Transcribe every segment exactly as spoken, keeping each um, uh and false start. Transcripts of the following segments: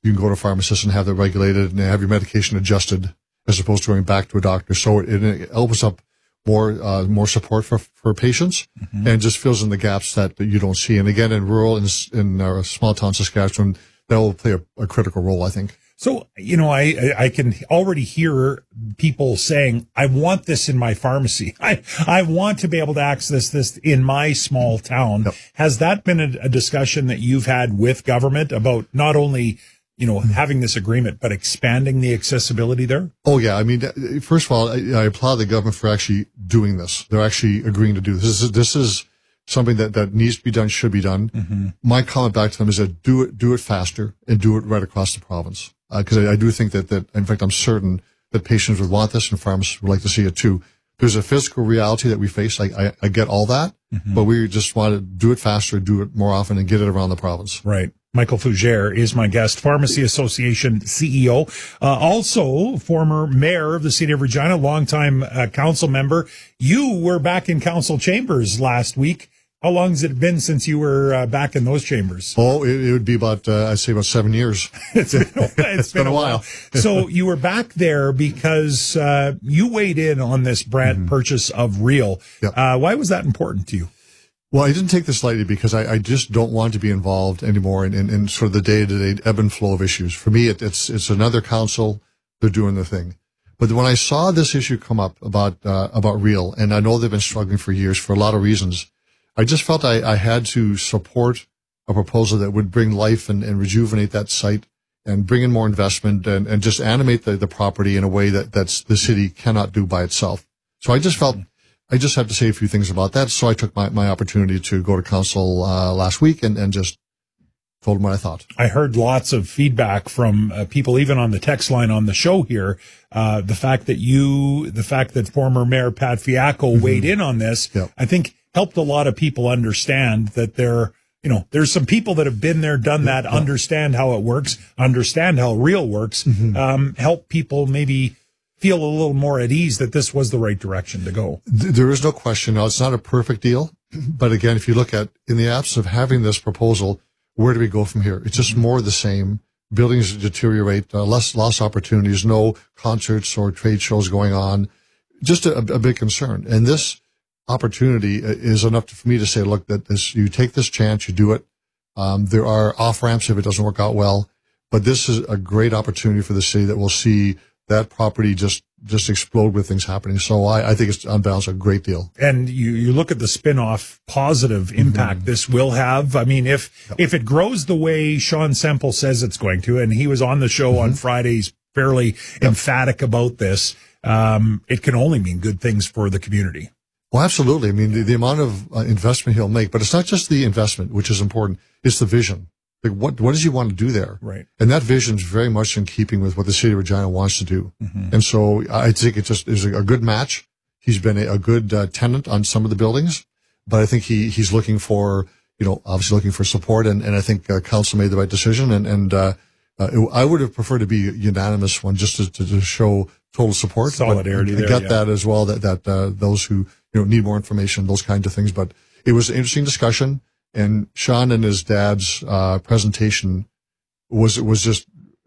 you can go to a pharmacist and have that regulated and have your medication adjusted as opposed to going back to a doctor. So it, it opens up more uh, more support for for patients, mm-hmm. and just fills in the gaps that, that you don't see. And again, in rural in, in our small town Saskatchewan, that will play a, a critical role, I think. So, you know, I, I can already hear people saying, I want this in my pharmacy. I, I want to be able to access this in my small town. Yep. Has that been a, a discussion that you've had with government about not only, you know, having this agreement, but expanding the accessibility there? Oh, yeah. I mean, first of all, I, I applaud the government for actually doing this. They're actually agreeing to do this. This is, this is something that, that needs to be done, should be done. Mm-hmm. My comment back to them is that do it, do it faster and do it right across the province. Because uh, I, I do think that, that, in fact, I'm certain that patients would want this and pharmacists would like to see it too. There's a physical reality that we face. I, I, I get all that, mm-hmm. but we just want to do it faster, do it more often, and get it around the province. Right. Michael Fougere is my guest, Pharmacy Association C E O, uh, also former mayor of the city of Regina, longtime uh, council member. You were back in council chambers last week. How long has it been since you were uh, back in those chambers? Oh, it, it would be about, uh, I'd say about seven years. it's been, it's it's been, been a while. while. So you were back there because uh, you weighed in on this brand mm-hmm. purchase of Real. Yep. Uh, why was that important to you? Well, I didn't take this lightly because I, I just don't want to be involved anymore in, in, in sort of the day-to-day ebb and flow of issues. For me, it, it's it's another council. They're doing the thing. But when I saw this issue come up about uh, about Real, and I know they've been struggling for years for a lot of reasons, I just felt I, I had to support a proposal that would bring life and, and rejuvenate that site and bring in more investment and, and just animate the, the property in a way that that's the city cannot do by itself. So I just felt I just had to say a few things about that. So I took my, my opportunity to go to council uh, last week and, and just told them what I thought. I heard lots of feedback from uh, people, even on the text line on the show here. Uh, the fact that you, the fact that former Mayor Pat Fiacco mm-hmm. weighed in on this, yep. I think helped a lot of people understand that there, you know, there's some people that have been there, done that, yep. understand how it works, understand how Real works, mm-hmm. um, help people maybe feel a little more at ease that this was the right direction to go. There is no question. Now, it's not a perfect deal, but again, if you look at, in the absence of having this proposal, where do we go from here? It's just more of the same. Buildings deteriorate, uh, less loss opportunities, no concerts or trade shows going on. Just a, a big concern. And this opportunity is enough for me to say, look, that this, you take this chance, you do it. Um, there are off ramps if it doesn't work out well, but this is a great opportunity for the city that will see that property just, just explode with things happening. So I, I think it's on balance a great deal. And you, you look at the spin-off positive impact mm-hmm. this will have. I mean, if, yep. if it grows the way Sean Semple says it's going to, and he was on the show mm-hmm. on Fridays fairly yep. emphatic about this, um, it can only mean good things for the community. Well, absolutely. I mean, the, the amount of uh, investment he'll make, but it's not just the investment, which is important. It's the vision. Like, what, what does he want to do there? Right. And that vision is very much in keeping with what the city of Regina wants to do. Mm-hmm. And so I think it just is a, a good match. He's been a, a good uh, tenant on some of the buildings, but I think he, he's looking for, you know, obviously looking for support. And, and I think uh, council made the right decision. And, and, uh, uh, it, I would have preferred to be a unanimous one just to, to, to show total support. Solidarity but I there, get yeah. that as well, that, that, uh, those who, you know, need more information, those kinds of things. But it was an interesting discussion. And Sean and his dad's uh, presentation was was just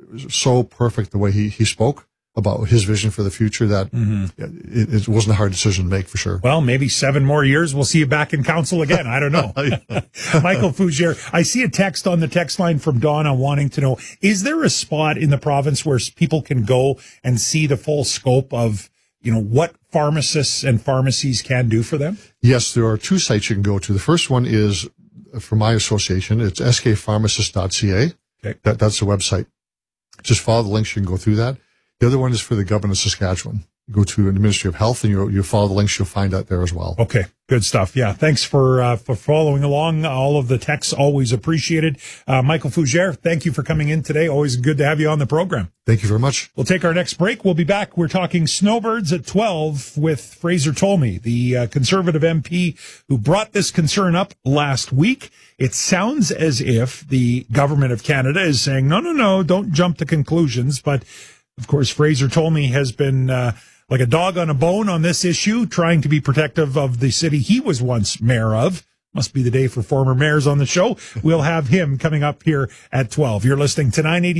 so perfect, the way he, he spoke about his vision for the future, that mm-hmm. it, it wasn't a hard decision to make, for sure. Well, maybe seven more years, we'll see you back in council again. I don't know. Michael Fougere, I see a text on the text line from Donna wanting to know, is there a spot in the province where people can go and see the full scope of, you know, what pharmacists and pharmacies can do for them? Yes, there are two sites you can go to. The first one is for my association. It's s k pharmacist dot c a. Okay. That, that's the website. Just follow the links. You can go through that. The other one is for the government of Saskatchewan. You go to the Ministry of Health and you you follow the links. You'll find that there as well. Okay. Good stuff. Yeah. Thanks for, uh, for following along. All of the texts always appreciated. Uh, Michael Fougere, thank you for coming in today. Always good to have you on the program. Thank you very much. We'll take our next break. We'll be back. We're talking snowbirds at twelve with Fraser Tolmie, the uh, Conservative M P who brought this concern up last week. It sounds as if the government of Canada is saying, no, no, no, don't jump to conclusions. But of course, Fraser Tolmie has been, uh, like a dog on a bone on this issue, trying to be protective of the city he was once mayor of. Must be the day for former mayors on the show. We'll have him coming up here at twelve. You're listening to nine eighty.